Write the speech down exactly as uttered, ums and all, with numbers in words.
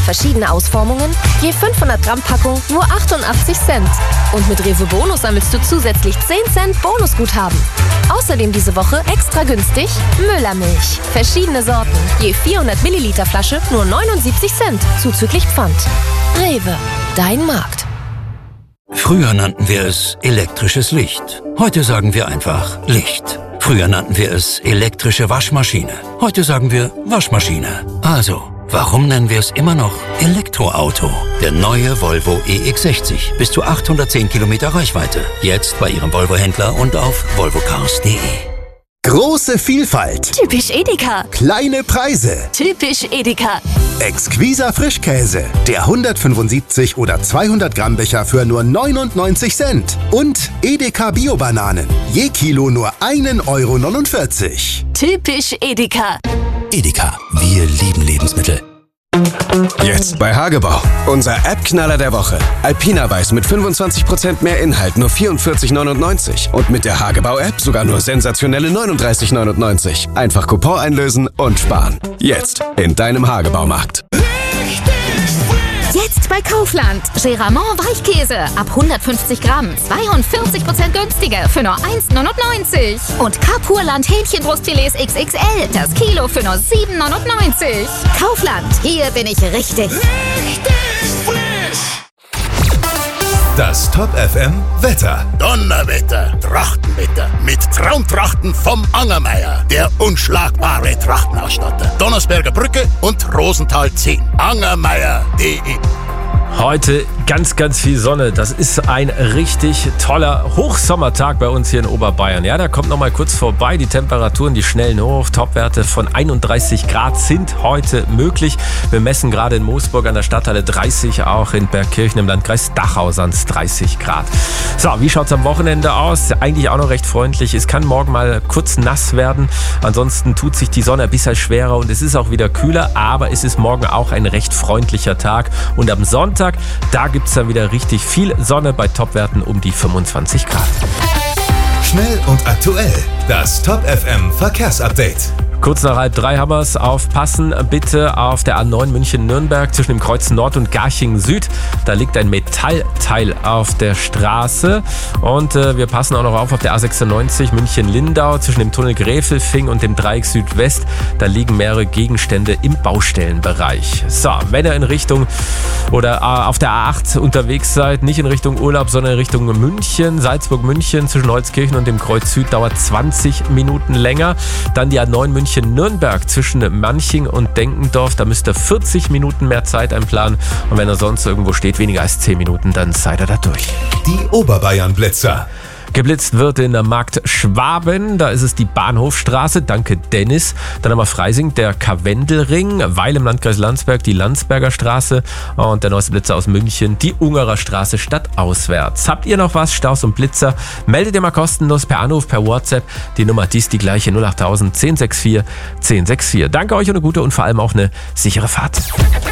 Verschiedene Ausformungen, je fünfhundert Gramm Packung nur achtundachtzig Cent. Und mit Rewe Bonus sammelst du zusätzlich zehn Cent Bonusguthaben. Außerdem diese Woche extra günstig Müllermilch. Verschiedene Sorten, je vierhundert Milliliter Flasche nur neunundsiebzig Cent, zuzüglich Pfand. Rewe, dein Markt. Früher nannten wir es elektrisches Licht. Heute sagen wir einfach Licht. Früher nannten wir es elektrische Waschmaschine. Heute sagen wir Waschmaschine. Also, warum nennen wir es immer noch Elektroauto? Der neue Volvo E X sechzig. Bis zu achthundertzehn Kilometer Reichweite. Jetzt bei Ihrem Volvo-Händler und auf volvo cars punkt de. Große Vielfalt. Typisch Edeka. Kleine Preise. Typisch Edeka. Exquiser Frischkäse. Der hundertfünfundsiebzig oder zweihundert Gramm Becher für nur neunundneunzig Cent. Und Edeka Bio-Bananen. Je Kilo nur ein Euro neunundvierzig. Typisch Edeka. Edeka, wir lieben Lebensmittel. Jetzt bei Hagebau. Unser App-Knaller der Woche. Alpina Weiß mit fünfundzwanzig Prozent mehr Inhalt, nur vierundvierzig neunundneunzig. Und mit der Hagebau-App sogar nur sensationelle neununddreißig neunundneunzig. Einfach Coupon einlösen und sparen. Jetzt in deinem Hagebaumarkt. Jetzt bei Kaufland. Geramont Weichkäse ab hundertfünfzig Gramm. zweiundvierzig Prozent günstiger für nur eins neunundneunzig. Und Carpurland Hähnchenbrustfilets X X L. Das Kilo für nur sieben neunundneunzig. Kaufland. Hier bin ich richtig. Richtig frisch. Das Top F M Wetter. Donnerwetter, Trachtenwetter. Mit Traumtrachten vom Angermeier. Der unschlagbare Trachtenausstatter. Donnersberger Brücke und Rosenthal zehn. Angermeier punkt de. Heute ganz, ganz viel Sonne. Das ist ein richtig toller Hochsommertag bei uns hier in Oberbayern. Ja, da kommt noch mal kurz vorbei. Die Temperaturen, die schnellen hoch. Topwerte von einunddreißig Grad sind heute möglich. Wir messen gerade in Moosburg an der Stadthalle dreißig, auch in Bergkirchen im Landkreis Dachau sind es dreißig Grad. So, wie schaut es am Wochenende aus? Eigentlich auch noch recht freundlich. Es kann morgen mal kurz nass werden. Ansonsten tut sich die Sonne ein bisschen schwerer und es ist auch wieder kühler. Aber es ist morgen auch ein recht freundlicher Tag. Und am Sonntag, da gibt es dann wieder richtig viel Sonne bei Topwerten um die fünfundzwanzig Grad. Schnell und aktuell. Das Top F M Verkehrsupdate. Kurz nach halb drei haben wir es. Aufpassen bitte auf der A neun München-Nürnberg zwischen dem Kreuz Nord und Garching Süd. Da liegt ein Metallteil auf der Straße. Und äh, wir passen auch noch auf auf der A sechsundneunzig München-Lindau zwischen dem Tunnel Gräfelfing und dem Dreieck Südwest. Da liegen mehrere Gegenstände im Baustellenbereich. So, wenn ihr in Richtung oder äh, auf der A acht unterwegs seid, nicht in Richtung Urlaub, sondern in Richtung München, Salzburg-München zwischen Holzkirchen und dem Kreuz Süd dauert zwanzig Minuten länger. Dann die A neun München Nürnberg zwischen Manching und Denkendorf, da müsst ihr vierzig Minuten mehr Zeit einplanen und wenn er sonst irgendwo steht, weniger als zehn Minuten, dann seid ihr da durch. Die Oberbayern-Blitzer. Geblitzt wird in der Markt Schwaben, da ist es die Bahnhofstraße, danke Dennis. Dann haben wir Freising, der Karwendelring, Weil im Landkreis Landsberg die Landsberger Straße und der neueste Blitzer aus München, die Ungerer Straße stadtauswärts. Habt ihr noch was, Staus und Blitzer? Meldet ihr mal kostenlos per Anruf, per WhatsApp. Die Nummer, die ist die gleiche, null achttausend, zehn sechs vier, zehn sechs vier. Danke euch und eine gute und vor allem auch eine sichere Fahrt.